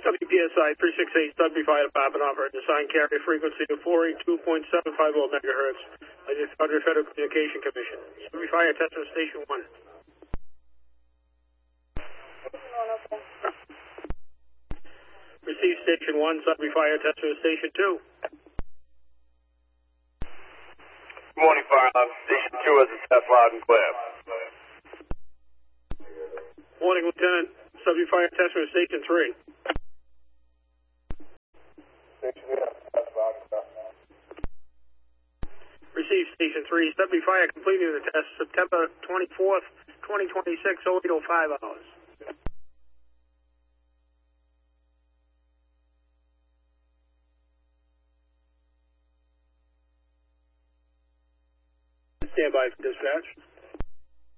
WPSI 368 Sudbury Fire Department operator, assigned carrier frequency to 482.750 megahertz by the Federal Communication Commission. Sudbury Fire Tester Station 1. Receive Station 1, Sudbury Fire Tester Station 2. Good morning, Fire Alarm Station 2 as a test loud and clear. Morning, Lieutenant. Sudbury Fire Tester Station 3. Receive Station 3. Sudbury Fire completing the test September 24th, 2026, 0805 hours. Stand by for dispatch.